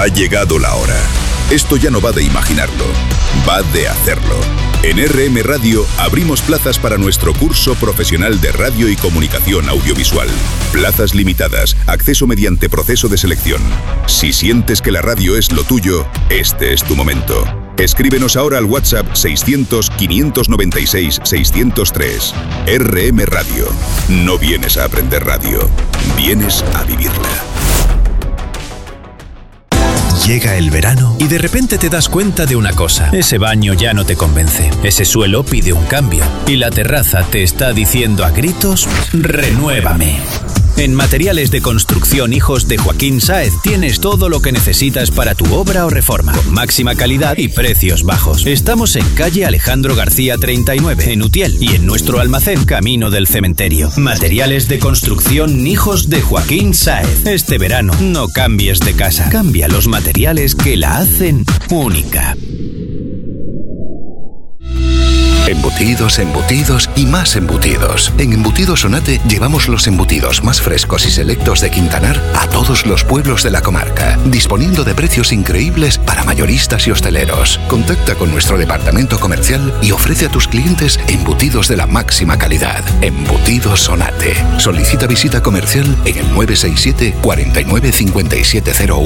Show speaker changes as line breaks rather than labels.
Ha llegado la hora. Esto ya no va de imaginarlo, va de hacerlo. En RM Radio abrimos plazas para nuestro curso profesional de radio y comunicación audiovisual. Plazas limitadas, acceso mediante proceso de selección. Si sientes que la radio es lo tuyo, este es tu momento. Escríbenos ahora al WhatsApp 600-596-603. RM Radio. No vienes a aprender radio, vienes a vivirla.
Llega el verano y de repente te das cuenta de una cosa. Ese baño ya no te convence. Ese suelo pide un cambio. Y la terraza te está diciendo a gritos: ¡renuévame! En Materiales de Construcción Hijos de Joaquín Sáez tienes todo lo que necesitas para tu obra o reforma, con máxima calidad y precios bajos. Estamos en calle Alejandro García 39, en Utiel, y en nuestro almacén Camino del Cementerio. Materiales de Construcción Hijos de Joaquín Sáez. Este verano no cambies de casa, cambia los materiales que la hacen única.
Embutidos, embutidos y más embutidos. En Embutidos Sonate llevamos los embutidos más frescos y selectos de Quintanar a todos los pueblos de la comarca, disponiendo de precios increíbles para mayoristas y hosteleros. Contacta con nuestro departamento comercial y ofrece a tus clientes embutidos de la máxima calidad. Embutidos Sonate. Solicita visita comercial en el 967 49 5701.